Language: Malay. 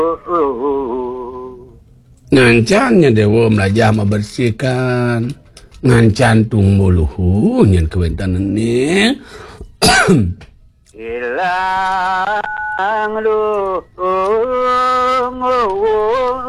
Ngancannya dewa melajah membersihkan ngancantung muluhu nyen kewentanan ni Hilang lu